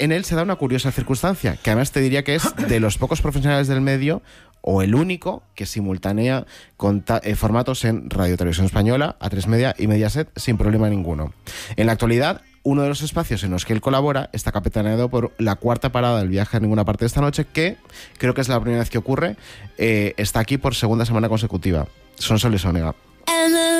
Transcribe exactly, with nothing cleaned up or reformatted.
en él se da una curiosa circunstancia, que además te diría que es de los pocos profesionales del medio, o el único, que simultanea con ta- eh, formatos en Radio Televisión Española, A tres Media y Mediaset sin problema ninguno. En la actualidad, uno de los espacios en los que él colabora está capitaneado por La Cuarta Parada del Viaje a Ninguna Parte de esta Noche, que creo que es la primera vez que ocurre, eh, está aquí por segunda semana consecutiva. Son Sol y Sónega.